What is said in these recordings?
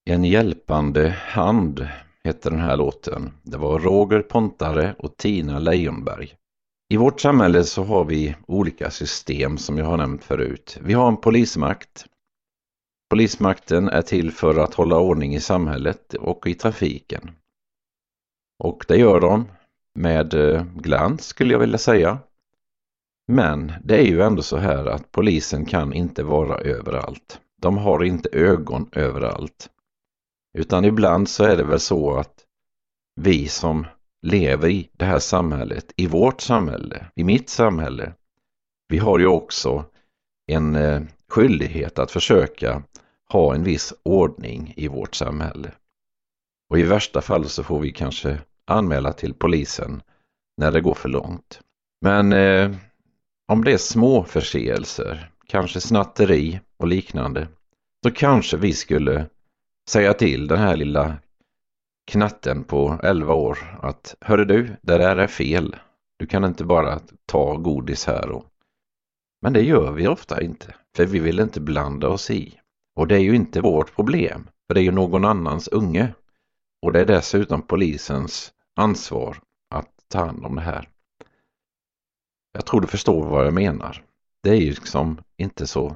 En hjälpande hand heter den här låten. Det var Roger Pontare och Tina Leijonberg. I vårt samhälle så har vi olika system som jag har nämnt förut. Vi har en polismakt. Polismakten är till för att hålla ordning i samhället och i trafiken. Och det gör de med glans skulle jag vilja säga. Men det är ju ändå så här att polisen kan inte vara överallt. De har inte ögon överallt. Utan ibland så är det väl så att vi som lever i det här samhället, i vårt samhälle, i mitt samhälle, vi har ju också en skyldighet att försöka ha en viss ordning i vårt samhälle. Och i värsta fall så får vi kanske anmäla till polisen när det går för långt. Men om det är små förseelser, kanske snatteri och liknande, så kanske vi skulle säga till den här lilla knatten på 11 år att hörru du, det där är fel. Du kan inte bara ta godis här. Men det gör vi ofta inte, för vi vill inte blanda oss i. Och det är ju inte vårt problem, för det är ju någon annans unge. Och det är dessutom polisens ansvar att ta hand om det här. Jag tror du förstår vad jag menar. Det är ju liksom inte så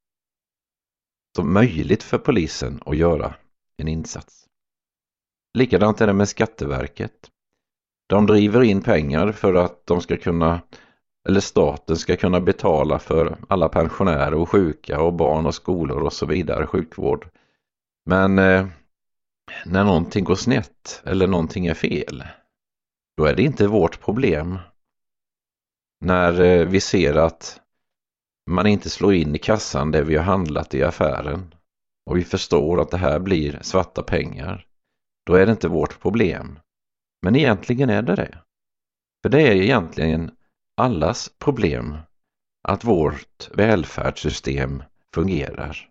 möjligt för polisen att göra en insats. Likadant är det med Skatteverket. De driver in pengar för att de ska kunna, eller staten ska kunna betala för alla pensionärer och sjuka och barn och skolor och så vidare, sjukvård. Men när någonting går snett eller någonting är fel, då är det inte vårt problem. När vi ser att man inte slår in i kassan det vi har handlat i affären och vi förstår att det här blir svarta pengar, då är det inte vårt problem. Men egentligen är det det. För det är egentligen allas problem att vårt välfärdssystem fungerar.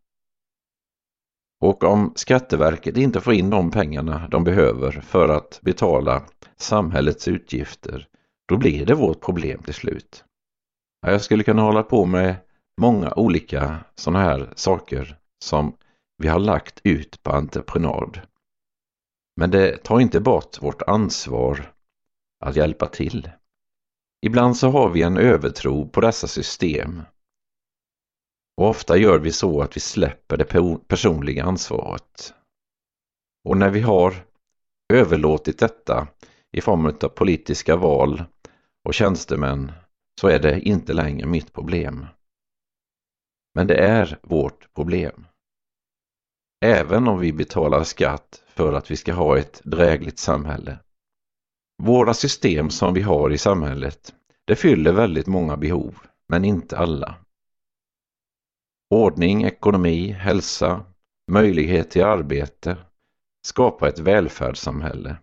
Och om Skatteverket inte får in de pengarna de behöver för att betala samhällets utgifter, då blir det vårt problem till slut. Jag skulle kunna hålla på med många olika sådana här saker som vi har lagt ut på entreprenad. Men det tar inte bort vårt ansvar att hjälpa till. Ibland så har vi en övertro på dessa system. Och ofta gör vi så att vi släpper det personliga ansvaret. Och när vi har överlåtit detta i form av politiska val och tjänstemän, så är det inte längre mitt problem. Men det är vårt problem. Även om vi betalar skatt för att vi ska ha ett drägligt samhälle. Våra system som vi har i samhället, det fyller väldigt många behov, men inte alla. Ordning, ekonomi, hälsa, möjlighet till arbete skapar ett välfärdssamhälle.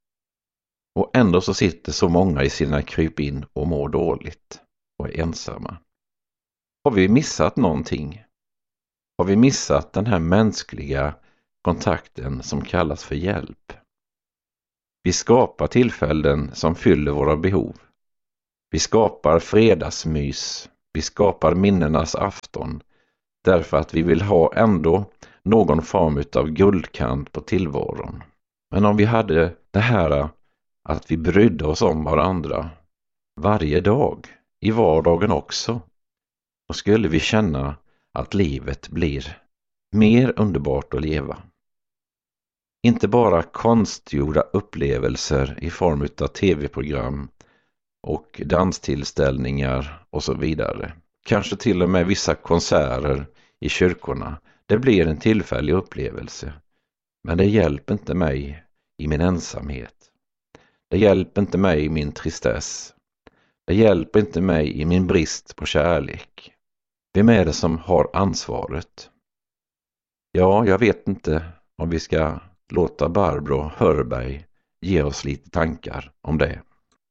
Och ändå så sitter så många i sina krypin och mår dåligt och är ensamma. Har vi missat någonting? Har vi missat den här mänskliga kontakten som kallas för hjälp? Vi skapar tillfällen som fyller våra behov. Vi skapar fredagsmys. Vi skapar minnenas afton. Därför att vi vill ha ändå någon form av guldkant på tillvaron. Men om vi hade det här att vi brydde oss om varandra varje dag, i vardagen också, då skulle vi känna att livet blir mer underbart att leva. Inte bara konstgjorda upplevelser i form av tv-program och danstillställningar och så vidare. Kanske till och med vissa konserter i kyrkorna. Det blir en tillfällig upplevelse. Men det hjälper inte mig i min ensamhet. Det hjälper inte mig i min tristess. Det hjälper inte mig i min brist på kärlek. Vem är det som har ansvaret? Ja, jag vet inte om vi ska låta Barbro Hörberg ge oss lite tankar om det.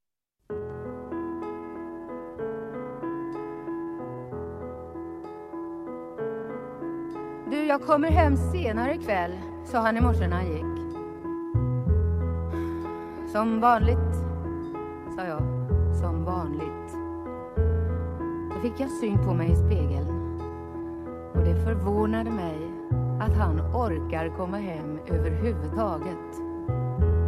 Du, jag kommer hem senare ikväll, sa han i morse när han gick. Som vanligt, sa jag. Som vanligt. Då fick jag syn på mig i spegeln. Och det förvånade mig att han orkar komma hem överhuvudtaget.